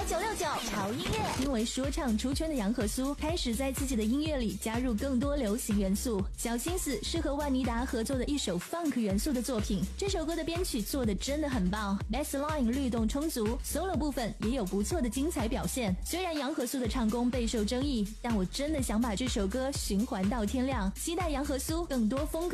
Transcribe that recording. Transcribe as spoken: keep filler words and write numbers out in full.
九六九潮音乐。因为说唱出圈的杨和苏开始在自己的音乐里加入更多流行元素，小心思是和万妮达合作的一首 funk 元素的作品。这首歌的编曲做的真的很棒， bassline 律动充足， solo 部分也有不错的精彩表现。虽然杨和苏的唱功备受争议，但我真的想把这首歌循环到天亮，期待杨和苏更多风格